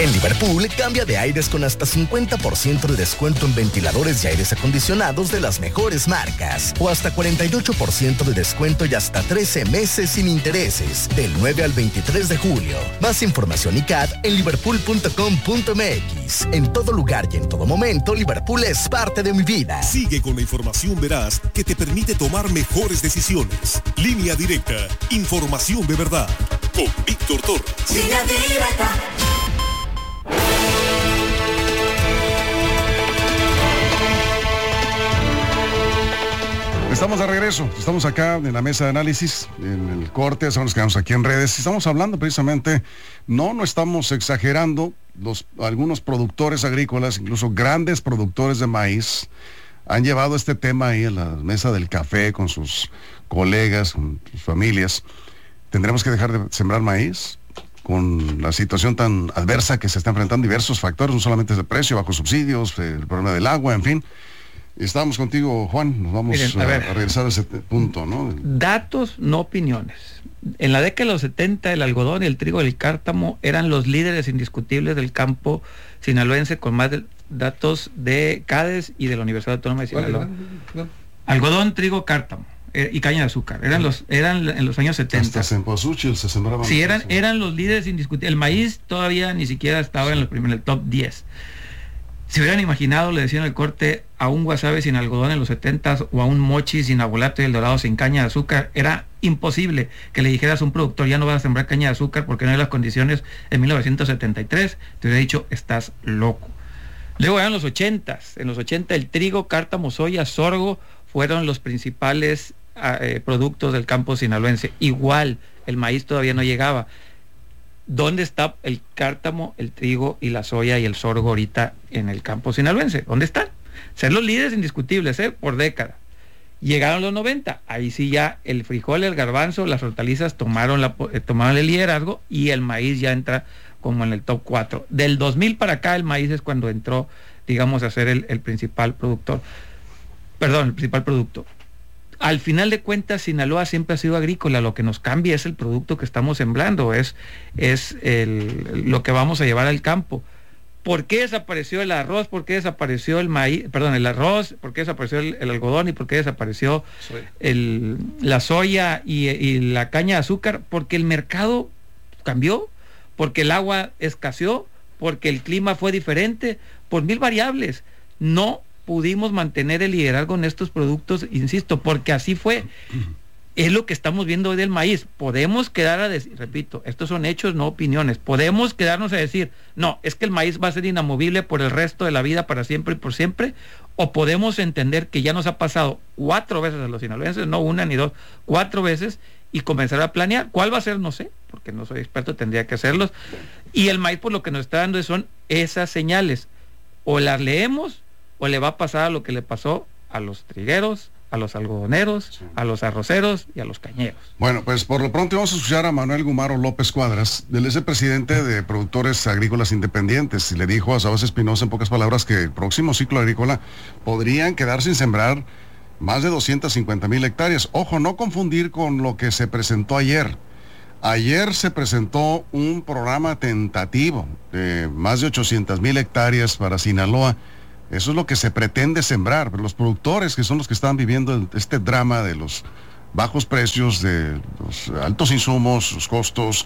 En Liverpool, cambia de aires con hasta 50% de descuento en ventiladores y aires acondicionados de las mejores marcas. O hasta 48% de descuento y hasta 13 meses sin intereses. Del 9 al 23 de julio. Más información y CAD en liverpool.com.mx. En todo lugar y en todo momento, Liverpool es parte de mi vida. Sigue con la información veraz que te permite tomar mejores decisiones. Línea Directa. Información de verdad. Con Víctor Torres. Línea Directa. Estamos de regreso, estamos acá en la mesa de análisis, en el corte, nos quedamos aquí en redes, estamos hablando precisamente, no estamos exagerando, algunos productores agrícolas, incluso grandes productores de maíz, han llevado este tema ahí a la mesa del café con sus colegas, con sus familias. ¿Tendremos que dejar de sembrar maíz? Con la situación tan adversa que se está enfrentando, diversos factores, no solamente el precio, bajo subsidios, el problema del agua, en fin. Estábamos contigo, Juan, nos vamos a regresar a ese punto, ¿no? Datos, no opiniones. En la década de los 70, el algodón y el trigo y el cártamo eran los líderes indiscutibles del campo sinaloense, con más datos de CADES y de la Universidad Autónoma de Sinaloa. Algodón, trigo, cártamo y caña de azúcar. Eran en los años 70. Hasta Cempasúchil se sembraban. Sí, eran los líderes indiscutibles. El maíz todavía ni siquiera estaba en el top 10. Si hubieran imaginado, le decían el corte, a un wasabi sin algodón en los 70s o a un mochi sin abolato y el dorado sin caña de azúcar, era imposible que le dijeras a un productor, ya no vas a sembrar caña de azúcar porque no hay las condiciones en 1973, te hubiera dicho, estás loco. Luego eran los 80s, en los 80 el trigo, cártamo, soya, sorgo fueron los principales productos del campo sinaloense. Igual, el maíz todavía no llegaba. ¿Dónde está el cártamo, el trigo y la soya y el sorgo ahorita en el campo sinaloense? ¿Dónde están? Ser los líderes indiscutibles, por década. Llegaron los 90, ahí sí ya el frijol, el garbanzo, las hortalizas tomaron el liderazgo y el maíz ya entra como en el top 4. Del 2000 para acá el maíz es cuando entró, digamos, a ser el principal productor. El principal producto. Al final de cuentas, Sinaloa siempre ha sido agrícola, lo que nos cambia es el producto que estamos sembrando, es lo que vamos a llevar al campo. ¿Por qué desapareció el arroz? ¿Por qué desapareció el arroz? ¿Por qué desapareció el algodón? ¿Y por qué desapareció la soya y la caña de azúcar? Porque el mercado cambió, porque el agua escaseó, porque el clima fue diferente, por 1000 variables. No pudimos mantener el liderazgo en estos productos, insisto, porque así fue. Es lo que estamos viendo hoy del maíz. Podemos quedar a decir, repito, estos son hechos, no opiniones. Podemos quedarnos a decir, no, es que el maíz va a ser inamovible por el resto de la vida, para siempre y por siempre, o podemos entender que ya nos ha pasado 4 veces a los sinaloenses, no 1 ni 2, 4 veces, y comenzar a planear. ¿Cuál va a ser? No sé, porque no soy experto, tendría que hacerlos. Y el maíz, por lo que nos está dando son esas señales. O las leemos, o le va a pasar a lo que le pasó a los trigueros, a los algodoneros, a los arroceros y a los cañeros. Bueno, pues por lo pronto vamos a escuchar a Manuel Gumaro López Cuadras. Él es el presidente de Productores Agrícolas Independientes y le dijo a Sabas Espinosa en pocas palabras que el próximo ciclo agrícola podrían quedar sin sembrar más de 250,000 hectáreas. Ojo, no confundir con lo que se presentó ayer. Ayer se presentó un programa tentativo de más de 800,000 hectáreas para Sinaloa. Eso es lo que se pretende sembrar, pero los productores, que son los que están viviendo este drama de los bajos precios, de los altos insumos, los costos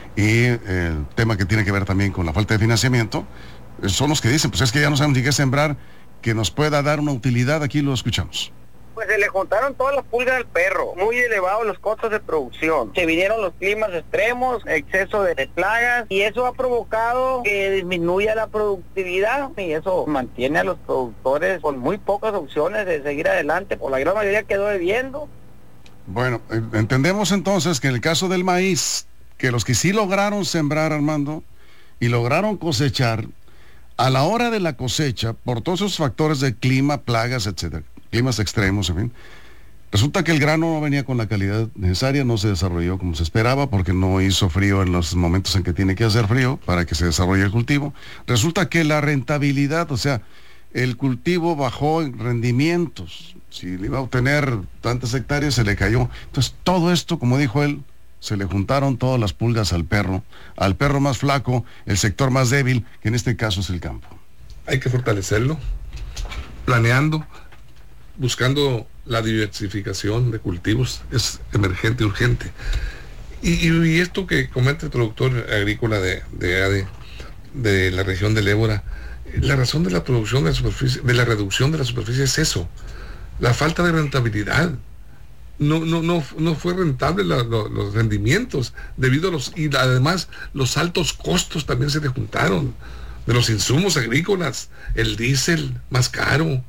y el tema que tiene que ver también con la falta de financiamiento, son los que dicen, pues es que ya no sabemos ni qué sembrar que nos pueda dar una utilidad. Aquí lo escuchamos. Pues se le juntaron todas las pulgas al perro, muy elevados los costos de producción. Se vinieron los climas extremos, exceso de plagas, y eso ha provocado que disminuya la productividad, y eso mantiene a los productores con muy pocas opciones de seguir adelante, por la gran mayoría quedó debiendo. Bueno, entendemos entonces que en el caso del maíz, que los que sí lograron sembrar, Armando, y lograron cosechar, a la hora de la cosecha, por todos esos factores de clima, plagas, etcétera, climas extremos, en fin, resulta que el grano no venía con la calidad necesaria, no se desarrolló como se esperaba porque no hizo frío en los momentos en que tiene que hacer frío para que se desarrolle el cultivo. Resulta que la rentabilidad, o sea, el cultivo bajó en rendimientos. Si le iba a obtener tantas hectáreas, se le cayó. Entonces, todo esto, como dijo él, se le juntaron todas las pulgas al perro más flaco, el sector más débil, que en este caso es el campo. Hay que fortalecerlo, planeando, buscando la diversificación de cultivos, es emergente, urgente. Y esto que comenta el productor agrícola de la región del Ébora, la razón de la producción de la superficie, de la reducción de la superficie es eso, la falta de rentabilidad. No fue rentable los rendimientos debido a y además los altos costos también se le juntaron de los insumos agrícolas, el diésel más caro,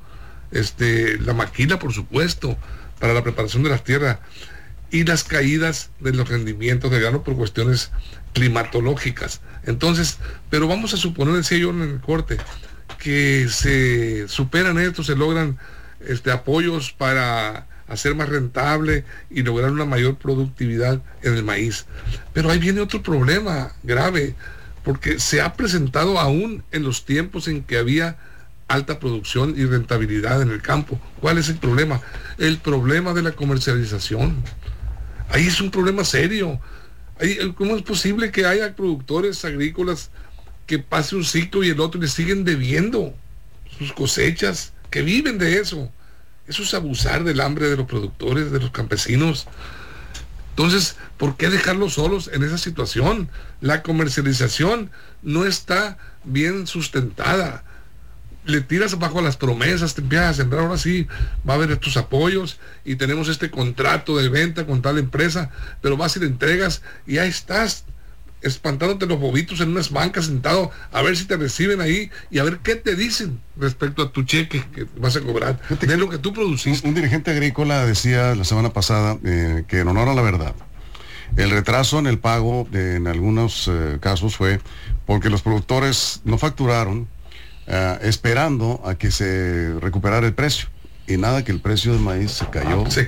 la maquila, por supuesto, para la preparación de la tierra, y las caídas de los rendimientos de grano por cuestiones climatológicas. Entonces, pero vamos a suponer, decía yo en el corte, que se superan esto, se logran apoyos para hacer más rentable y lograr una mayor productividad en el maíz. Pero ahí viene otro problema grave, porque se ha presentado aún en los tiempos en que había alta producción y rentabilidad en el campo. ¿Cuál es el problema? El problema de la comercialización. Ahí es un problema serio. ¿Cómo es posible que haya productores agrícolas que pase un ciclo y el otro le siguen debiendo sus cosechas, que viven de eso? Eso es abusar del hambre de los productores, de los campesinos. Entonces, ¿por qué dejarlos solos en esa situación? La comercialización no está bien sustentada. Le tiras bajo las promesas, te empiezas a sembrar, ahora sí, va a haber estos apoyos y tenemos este contrato de venta con tal empresa, pero vas y le entregas y ahí estás, espantándote los bobitos en unas bancas sentado a ver si te reciben ahí y a ver qué te dicen respecto a tu cheque que vas a cobrar de lo que tú produciste. Un dirigente agrícola decía la semana pasada que en honor a la verdad, el retraso en el pago en algunos casos fue porque los productores no facturaron esperando a que se recuperara el precio. Y nada, que el precio del maíz se cayó. Se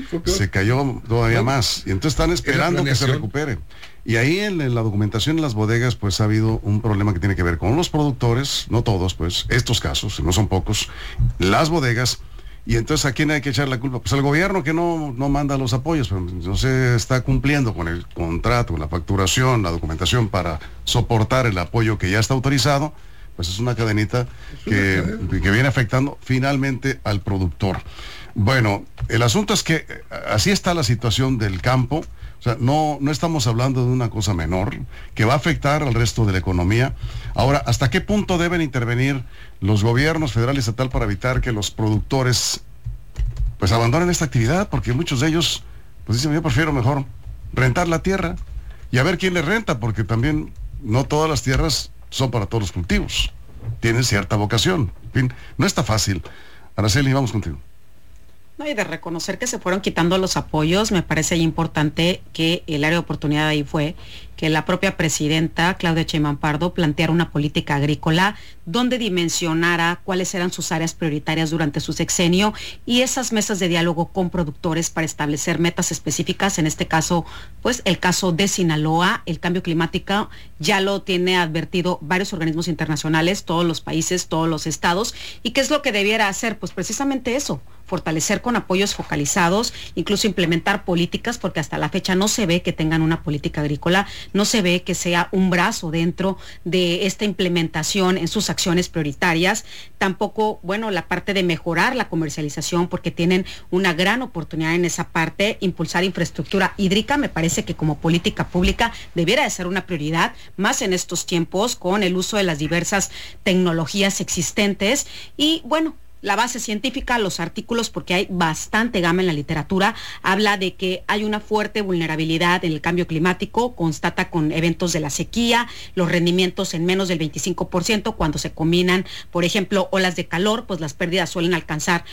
cayó todavía más. Y entonces están esperando que se recupere. Y ahí en la documentación en las bodegas, pues ha habido un problema que tiene que ver con los productores, no todos, pues, estos casos, no son pocos, las bodegas. Y entonces, ¿a quién hay que echar la culpa? Pues al gobierno, que no manda los apoyos, pero no se está cumpliendo con el contrato, la facturación, la documentación para soportar el apoyo que ya está autorizado. Pues es una cadenita que viene afectando finalmente al productor. Bueno, el asunto es que así está la situación del campo. O sea, no estamos hablando de una cosa menor que va a afectar al resto de la economía. Ahora, ¿hasta qué punto deben intervenir los gobiernos federal y estatal para evitar que los productores pues abandonen esta actividad? Porque muchos de ellos pues dicen, yo prefiero mejor rentar la tierra y a ver quién le renta, porque también no todas las tierras son para todos los cultivos, tienen cierta vocación. En fin, no está fácil. Araceli, vamos contigo. No, y de reconocer que se fueron quitando los apoyos, me parece importante que el área de oportunidad ahí fue que la propia presidenta, Claudia Sheinbaum Pardo, planteara una política agrícola donde dimensionara cuáles eran sus áreas prioritarias durante su sexenio y esas mesas de diálogo con productores para establecer metas específicas. En este caso, pues el caso de Sinaloa, el cambio climático ya lo tiene advertido varios organismos internacionales, todos los países, todos los estados. ¿Y qué es lo que debiera hacer? Pues precisamente eso, fortalecer con apoyos focalizados, incluso implementar políticas, porque hasta la fecha no se ve que tengan una política agrícola, no se ve que sea un brazo dentro de esta implementación en sus acciones prioritarias. Tampoco, bueno, la parte de mejorar la comercialización, porque tienen una gran oportunidad en esa parte. Impulsar infraestructura hídrica, me parece que como política pública debiera de ser una prioridad, más en estos tiempos, con el uso de las diversas tecnologías existentes. Y bueno, la base científica, los artículos, porque hay bastante gama en la literatura, habla de que hay una fuerte vulnerabilidad en el cambio climático, constata con eventos de la sequía, los rendimientos en menos del 25%, cuando se combinan, por ejemplo, olas de calor, pues las pérdidas suelen alcanzar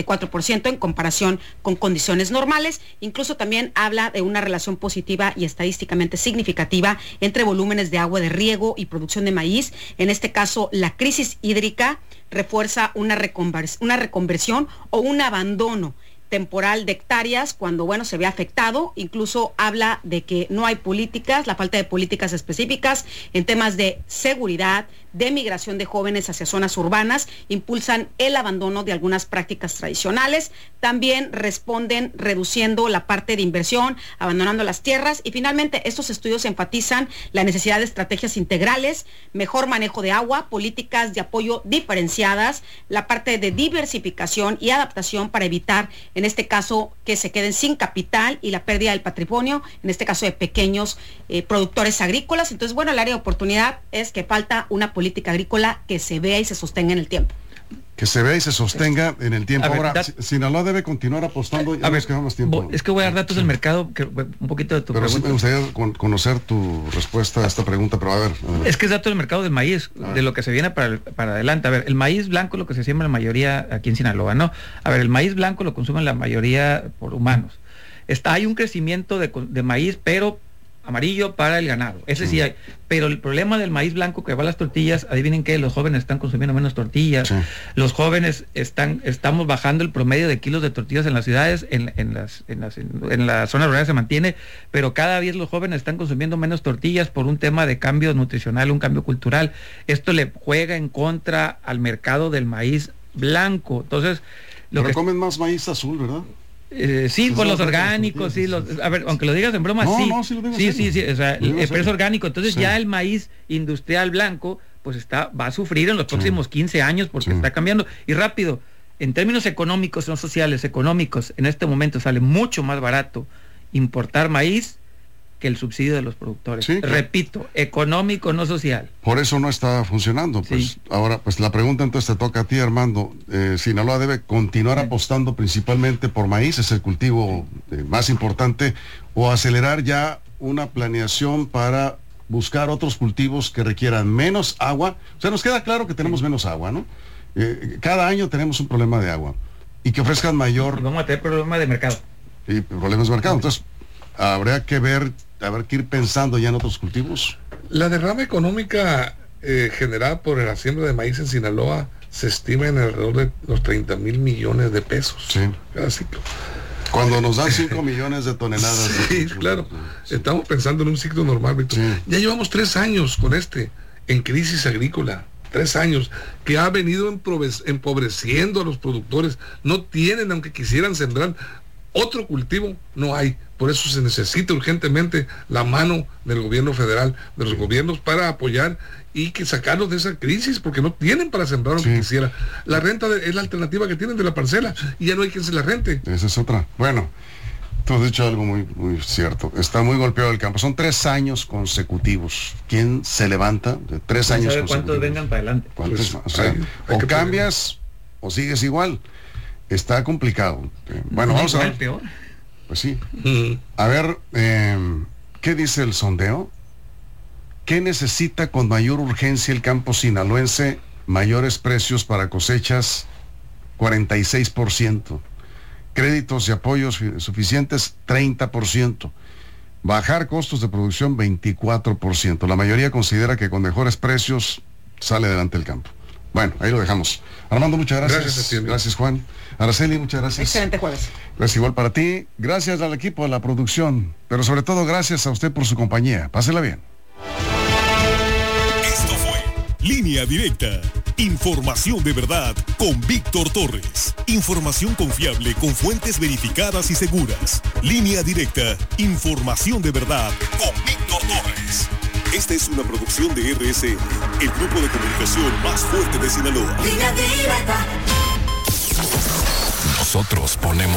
44% en comparación con condiciones normales. Incluso también habla de una relación positiva y estadísticamente significativa entre volúmenes de agua de riego y producción de maíz. En este caso, la crisis hídrica refuerza una reconversión o un abandono temporal de hectáreas cuando, bueno, se ve afectado. Incluso habla de que no hay políticas, la falta de políticas específicas en temas de seguridad, de migración de jóvenes hacia zonas urbanas, impulsan el abandono de algunas prácticas tradicionales, también responden reduciendo la parte de inversión, abandonando las tierras, y finalmente estos estudios enfatizan la necesidad de estrategias integrales, mejor manejo de agua, políticas de apoyo diferenciadas, la parte de diversificación y adaptación para evitar, en este caso, que se queden sin capital y la pérdida del patrimonio, en este caso de pequeños productores agrícolas. Entonces, bueno, el área de oportunidad es que falta una política agrícola que se vea y se sostenga en el tiempo. Que se vea y se sostenga en el tiempo. Ahora, Sinaloa debe continuar apostando. Ya nos quedamos tiempo. Es que voy a dar datos del mercado, un poquito de tu pregunta. Sí me gustaría conocer tu respuesta a esta pregunta, pero a ver. Es que es dato del mercado del maíz, de lo que se viene para adelante. A ver, el maíz blanco, lo que se siembra la mayoría aquí en Sinaloa, ¿no? A ver, el maíz blanco lo consumen la mayoría por humanos. Hay un crecimiento de maíz, pero amarillo para el ganado, ese sí hay, pero el problema del maíz blanco que va a las tortillas, adivinen qué, los jóvenes están consumiendo menos tortillas, los jóvenes estamos bajando el promedio de kilos de tortillas en las ciudades, en las zonas rurales se mantiene, pero cada vez los jóvenes están consumiendo menos tortillas por un tema de cambio nutricional, un cambio cultural. Esto le juega en contra al mercado del maíz blanco. Entonces, pero comen más maíz azul, ¿verdad? Sí, con los orgánicos, sí, a ver, aunque lo digas en broma, sí, o sea, pero es orgánico, entonces ya el maíz industrial blanco, pues va a sufrir en los próximos 15 años porque está cambiando, y rápido, en términos económicos, no sociales, económicos, en este momento sale mucho más barato importar maíz que el subsidio de los productores. Sí, claro. Repito, económico, no social. Por eso no está funcionando. Pues ahora, pues la pregunta entonces te toca a ti, Armando. Sinaloa debe continuar apostando principalmente por maíz, es el cultivo más importante, o acelerar ya una planeación para buscar otros cultivos que requieran menos agua. O sea, nos queda claro que tenemos menos agua, ¿no? Cada año tenemos un problema de agua y que ofrezcan mayor... Vamos a tener problemas de mercado. Y problemas de mercado. Entonces, habría que ir pensando ya en otros cultivos. La derrama económica generada por la siembra de maíz en Sinaloa se estima en alrededor de los 30 mil millones de pesos cada ciclo. Cuando nos dan 5 millones de toneladas. Sí, claro. Estamos pensando en un ciclo normal, Víctor. Ya llevamos 3 años con en crisis agrícola. 3 años, que ha venido empobreciendo a los productores. No tienen, aunque quisieran sembrar otro cultivo, no hay. Por eso se necesita urgentemente la mano del gobierno federal, de los gobiernos, para apoyar y que sacarlos de esa crisis, porque no tienen para sembrar lo que quisiera. La renta es la alternativa que tienen de la parcela, y ya no hay quien se la rente. Esa es otra. Bueno, tú has dicho algo muy, muy cierto. Está muy golpeado el campo. Son 3 años consecutivos. ¿Quién se levanta de 3 años consecutivos? ¿Cuántos vengan para adelante? ¿Cuántos más? O sea, o cambias o sigues igual. Está complicado. Bueno, vamos a ver. Peor. Pues sí. A ver, ¿qué dice el sondeo? ¿Qué necesita con mayor urgencia el campo sinaloense? Mayores precios para cosechas, 46%. Créditos y apoyos suficientes, 30%. Bajar costos de producción, 24%. La mayoría considera que con mejores precios sale adelante el campo. Bueno, ahí lo dejamos. Armando, muchas gracias. Gracias, Juan. Araceli, muchas gracias. Excelente jueves. Gracias igual para ti. Gracias al equipo de la producción, pero sobre todo gracias a usted por su compañía. Pásela bien. Esto fue Línea Directa. Información de verdad con Víctor Torres. Información confiable con fuentes verificadas y seguras. Línea Directa. Información de verdad con Víctor Torres. Esta es una producción de RSN, el grupo de comunicación más fuerte de Sinaloa. Línea Directa. Nosotros ponemos